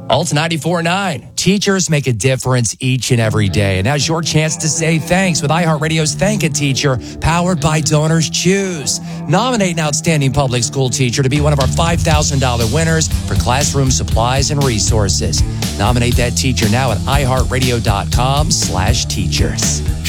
Alt 94.9. Teachers make a difference each and every day. And now's your chance to say thanks with iHeartRadio's Thank a Teacher, powered by Donors Choose. Nominate an outstanding public school teacher to be one of our $5,000 winners for classroom supplies and resources. Nominate that teacher now at iHeartRadio.com/teachers.